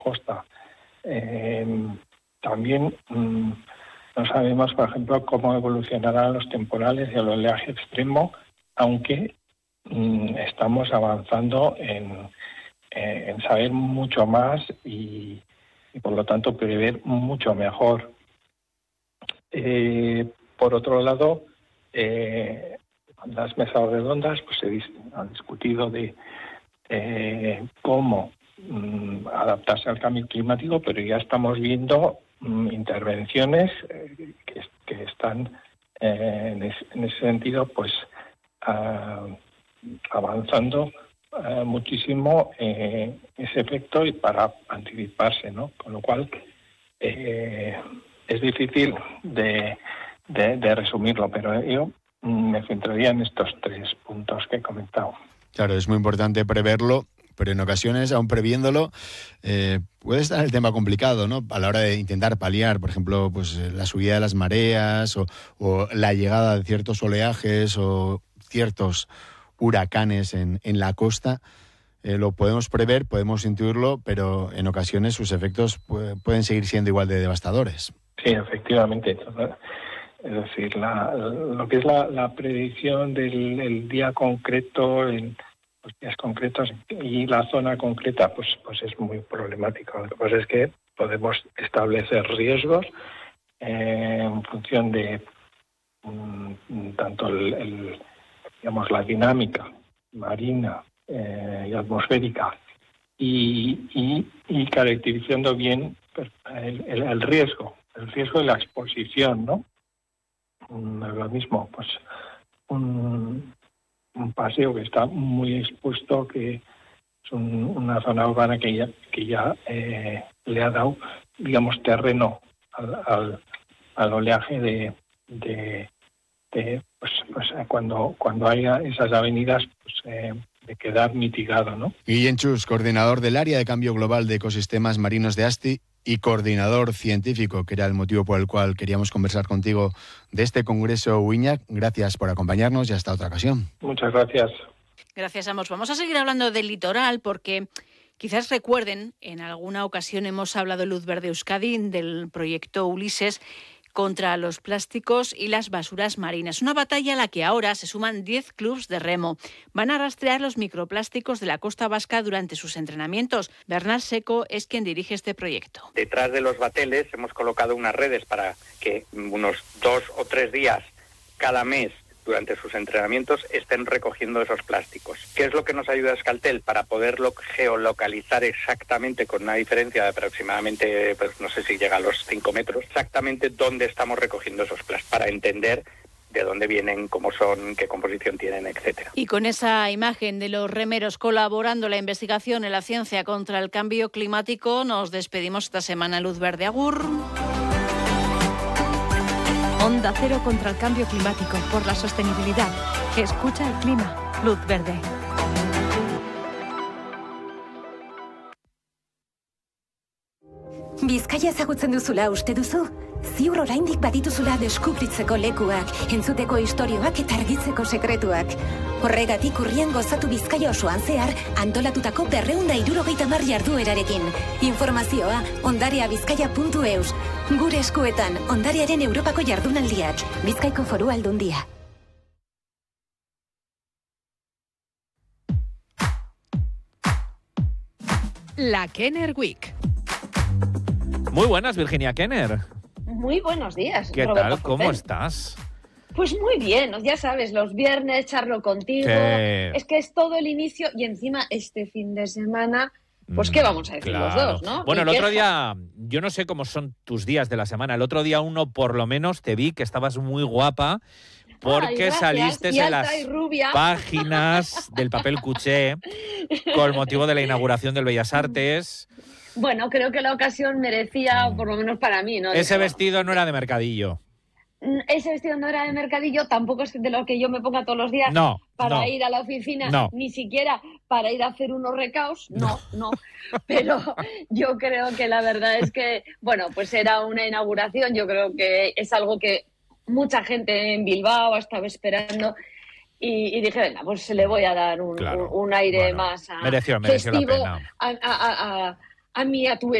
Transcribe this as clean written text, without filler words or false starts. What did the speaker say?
costa. También no sabemos, por ejemplo, cómo evolucionarán los temporales y el oleaje extremo, aunque estamos avanzando en saber mucho más y por lo tanto prever mucho mejor. Por otro lado, las mesas redondas pues se han discutido de cómo adaptarse al cambio climático, pero ya estamos viendo intervenciones que están en ese sentido pues avanzando muchísimo ese efecto y para anticiparse, ¿no? Con lo cual es difícil de resumirlo, pero yo me centraría en estos 3 puntos que he comentado. Claro, es muy importante preverlo, pero en ocasiones, aún previéndolo, puede estar el tema complicado, ¿no? A la hora de intentar paliar, por ejemplo, pues la subida de las mareas o la llegada de ciertos oleajes o ciertos huracanes en la costa. Lo podemos prever, podemos intuirlo, pero en ocasiones sus efectos pueden seguir siendo igual de devastadores. Sí, efectivamente. Es decir, lo que es la predicción del día concreto, en los días concretos y la zona concreta, pues es muy problemático. Lo que pasa es que podemos establecer riesgos en función de tanto la dinámica marina y atmosférica y caracterizando bien el riesgo de la exposición, ¿no? No es lo mismo, pues un paseo que está muy expuesto, que es una zona urbana que ya le ha dado, digamos, terreno al oleaje pues cuando haya esas avenidas, pues de quedar mitigado, ¿no? Guillén Chus, coordinador del Área de Cambio Global de Ecosistemas Marinos de ASTI y coordinador científico, que era el motivo por el cual queríamos conversar contigo de este Congreso UINAC. Gracias por acompañarnos y hasta otra ocasión. Muchas gracias. Gracias a ambos. Vamos a seguir hablando del litoral porque quizás recuerden, en alguna ocasión hemos hablado en Luz Verde Euskadi del proyecto Ulises contra los plásticos y las basuras marinas. Una batalla a la que ahora se suman 10 clubs de remo. Van a rastrear los microplásticos de la costa vasca durante sus entrenamientos. Bernard Seco es quien dirige este proyecto. Detrás de los bateles hemos colocado unas redes para que unos 2 o 3 días cada mes durante sus entrenamientos estén recogiendo esos plásticos. ¿Qué es lo que nos ayuda a Euskaltel? Para poderlo geolocalizar exactamente con una diferencia de aproximadamente, pues no sé si llega a los 5 metros, exactamente dónde estamos recogiendo esos plásticos, para entender de dónde vienen, cómo son, qué composición tienen, etcétera. Y con esa imagen de los remeros colaborando en la investigación en la ciencia contra el cambio climático, nos despedimos esta semana en Luz Verde. Agur. Onda Cero contra el cambio climático, por la sostenibilidad. Escucha el clima. Luz Verde. Bizkaia ezagutzen duzula uste duzu? Ziur oraindik badituzula deskubritzeko lekuak, entzuteko istorioak eta argitzeko sekretuak. Horregatik urrian gozatu Bizkaia osoan zehar antolatutako 270 jarduerarekin. Informazioa ondareabizkaia.eus. Gure eskuetan, ondarearen Europako jardunaldiak. Bizkaiko Foru Aldundia. La Kenner Week. Muy buenas, Virginia Kenner. Muy buenos días. ¿Qué Roberto tal? ¿Cómo José. estás? Pues muy bien, ya sabes, los viernes charlo contigo. ¿Qué? Es que es todo el inicio y encima este fin de semana, pues qué vamos a decir los dos, ¿no? Bueno, el Mi otro queja. día, yo no sé cómo son tus días de la semana, el otro día uno por lo menos te vi que estabas muy guapa porque Ay, gracias. saliste Y en alta las y rubia. páginas del papel cuché con motivo de la inauguración del Bellas Artes. Bueno, creo que la ocasión merecía, por lo menos para mí, ¿no? Ese Dije, vestido no era de mercadillo. ese vestido no era de mercadillo, tampoco es de lo que yo me ponga todos los días No, para no. ir a la oficina, No. ni siquiera para ir a hacer unos recaos, no. Pero yo creo que la verdad es que, bueno, pues era una inauguración, yo creo que es algo que mucha gente en Bilbao estaba esperando. Y dije, venga, pues le voy a dar un aire Bueno, más mereció la festivo pena. a tu